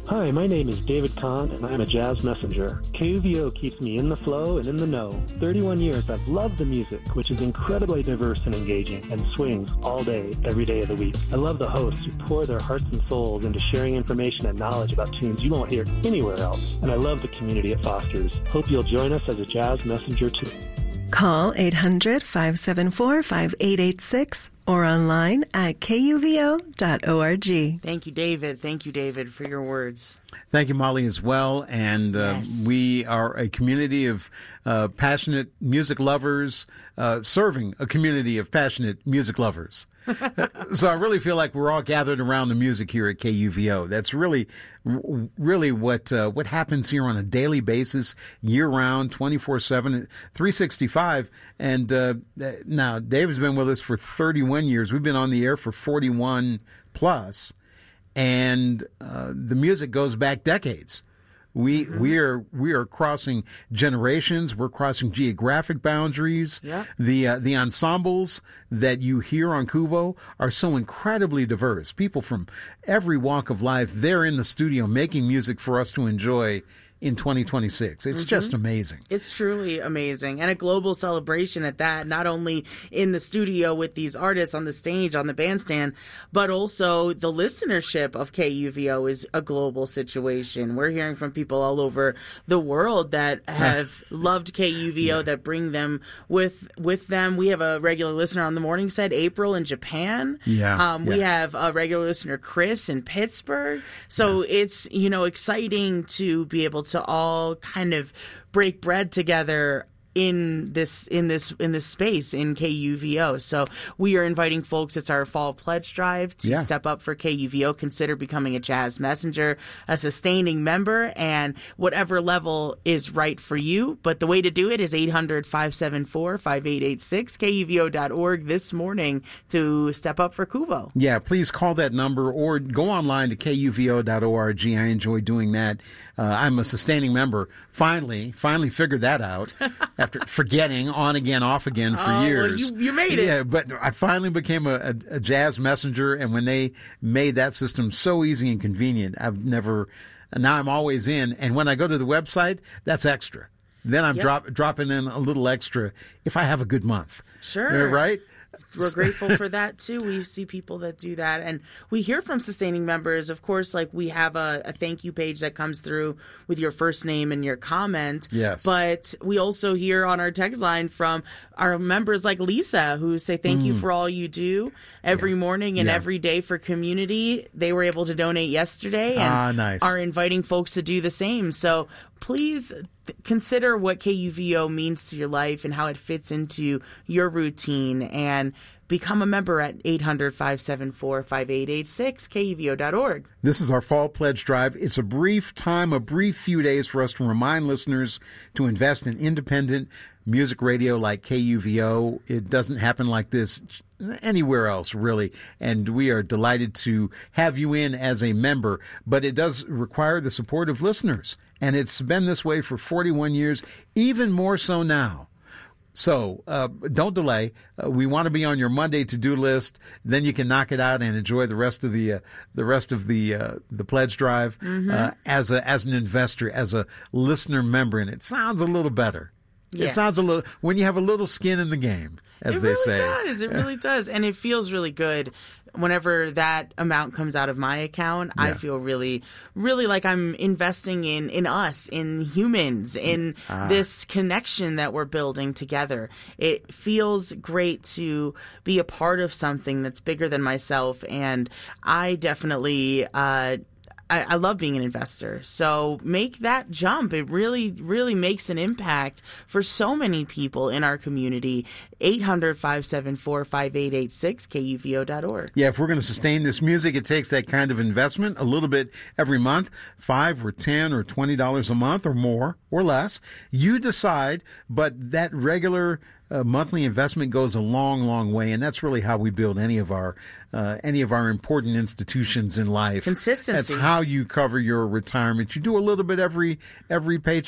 Hi, my name is David Kahn, and I'm a jazz messenger. KUVO keeps me in the flow and in the know. 31 years I've loved the music, which is incredibly diverse and engaging, and swings all day, every day of the week. I love the hosts who pour their hearts and souls into sharing information and knowledge about tunes you won't hear anywhere else. And I love the community it fosters. Hope you'll join us as a jazz messenger too. Call 800-574-5886 or online at kuvo.org. Thank you, David. Thank you, David, for your words. Thank you, Molly, as well. And Yes. we are a community of passionate music lovers, serving a community of passionate music lovers. So I really feel like we're all gathered around the music here at KUVO. That's really what happens here on a daily basis, year-round, 24/7, 365. And now, Dave's been with us for 31 years. We've been on the air for 41 plus. And the music goes back decades. We are crossing generations. We're crossing geographic boundaries. Yeah. The ensembles that you hear on KUVO are so incredibly diverse. People from every walk of life, they're in the studio making music for us to enjoy in 2026. It's just amazing. It's truly amazing, and a global celebration at that, not only in the studio with these artists on the stage, on the bandstand, but also the listenership of KUVO is a global situation. We're hearing from people all over the world that have loved KUVO, that bring them with them. We have a regular listener on the morning set, April in Japan. We have a regular listener, Chris in Pittsburgh. So it's, exciting to be able to all kind of break bread together in this space in KUVO. So we are inviting folks. It's our fall pledge drive to step up for KUVO. Consider becoming a jazz messenger, a sustaining member, and whatever level is right for you. But the way to do it is 800-574-5886, KUVO.org this morning to step up for KUVO. Yeah, please call that number or go online to kuvo.org. I enjoy doing that. I'm a sustaining member. Finally figured that out after forgetting on again, off again for years. Well, you made it. Yeah, but I finally became a jazz messenger, and when they made that system so easy and convenient, now I'm always in. And when I go to the website, that's extra. Then I'm dropping in a little extra if I have a good month. Sure. Right? We're grateful for that, too. We see people that do that. And we hear from sustaining members. Of course, like we have a thank you page that comes through with your first name and your comment. Yes. But we also hear on our text line from our members like Lisa, who say thank you for all you do every morning and every day for community. They were able to donate yesterday and nice. are inviting folks to do the same. So please consider what KUVO means to your life and how it fits into your routine, and become a member at 800-574-5886, KUVO.org. This is our Fall Pledge Drive. It's a brief few days for us to remind listeners to invest in independent music radio like KUVO. It doesn't happen like this anywhere else, really, and we are delighted to have you in as a member, but it does require the support of listeners, and it's been this way for 41 years, even more so now. So don't delay. We want to be on your Monday to-do list. Then you can knock it out and enjoy the rest of the pledge drive as an investor, as a listener member, and it sounds a little better. Yeah. It sounds a little when you have a little skin in the game, as they say. It really does, and it feels really good. Whenever that amount comes out of my account, I feel really, really like I'm investing in us, in humans, in this connection that we're building together. It feels great to be a part of something that's bigger than myself, and I definitely I love being an investor. So make that jump. It really, really makes an impact for so many people in our community. 800-574-5886, KUVO.org. Yeah, if we're going to sustain this music, it takes that kind of investment, a little bit every month, $5 or $10 or $20 a month or more or less. You decide, but that regular monthly investment goes a long, long way, and that's really how we build any of our important institutions in life. Consistency. That's how you cover your retirement. You do a little bit every paycheck.